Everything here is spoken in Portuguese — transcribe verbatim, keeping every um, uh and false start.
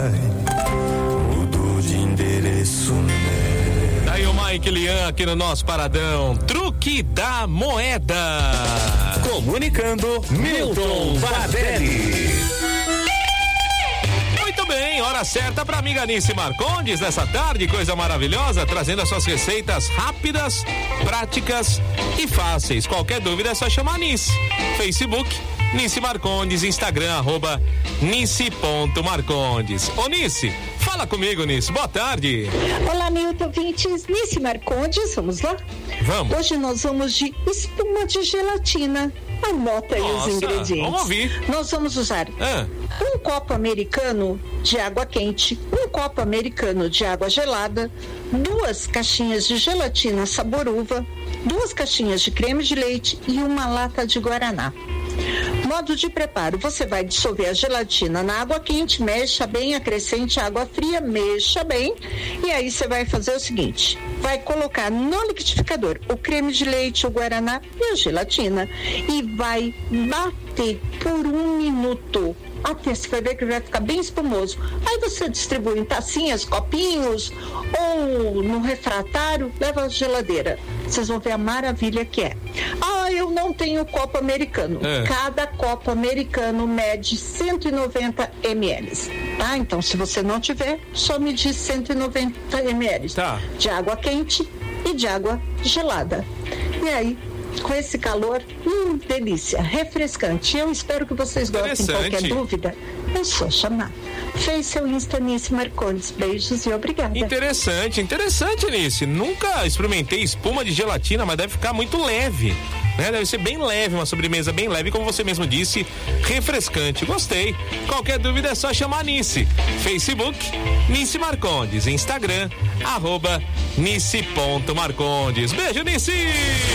Mudou de endereço, né? Daí o Mike Lian aqui no nosso Paradão. Truque da moeda. Comunicando, Milton Bardelli. Muito bem, hora certa para amiga Nice Marcondes nessa tarde, coisa maravilhosa, trazendo as suas receitas rápidas, práticas e fáceis. Qualquer dúvida é só chamar a Nice. Facebook, Nice Marcondes, Instagram, arroba nice.marcondes. Ô Nice, fala comigo, Nice, boa tarde. Olá, Milton ouvintes, Nice Marcondes, vamos lá? Vamos. Hoje nós vamos de espuma de gelatina. Anota aí Nossa, os ingredientes. Vamos ouvir. Nós vamos usar ah. um copo americano de água quente, um copo americano de água gelada, duas caixinhas de gelatina sabor uva, duas caixinhas de creme de leite e uma lata de guaraná. Modo de preparo: você vai dissolver a gelatina na água quente, mexa bem, acrescente água fria, mexa bem, e aí você vai fazer o seguinte: vai colocar no liquidificador o creme de leite, o guaraná e a gelatina e vai bater por um minuto. Até você vai ver que vai ficar bem espumoso. Aí você distribui em tacinhas, copinhos ou no refratário, leva à geladeira. Vocês vão ver a maravilha que é. Ah, eu não tenho copo americano. É. Cada copo americano mede cento e noventa mililitros, tá? Então, se você não tiver, só medir cento e noventa mililitros tá. de água quente e de água gelada. E aí, com esse calor, hum, delícia, refrescante. Eu espero que vocês gostem. Qualquer dúvida, é só chamar. Fez seu Insta Nice Marcondes. Beijos e obrigada. Interessante, interessante, Nice. Nunca experimentei espuma de gelatina, mas deve ficar muito leve, né? Deve ser bem leve, uma sobremesa bem leve, como você mesmo disse, refrescante. Gostei. Qualquer dúvida é só chamar a Nice. Facebook, Nice Marcondes. Instagram, arroba nice.marcondes. Beijo, Nice!